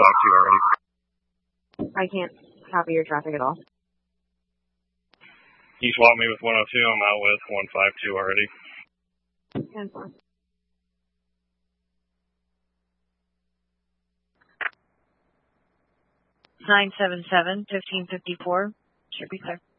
talk to you already. I can't copy your traffic at all. You swap me with 102. I'm out with 152 already. 10-4. 977-1554. Should be clear.